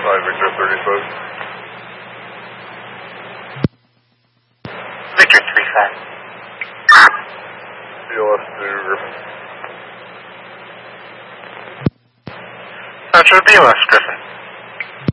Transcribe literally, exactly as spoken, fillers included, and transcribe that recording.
five Victor thirty-five. Victor three five. B L S to Griffin. Roger, B L S, Griffin.